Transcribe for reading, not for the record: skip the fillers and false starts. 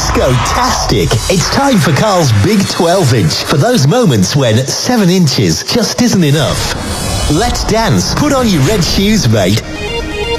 Disco-tastic. It's time for Carl's big 12-inch for those moments when 7 inches just isn't enough. Let's dance. Put on your red shoes, mate.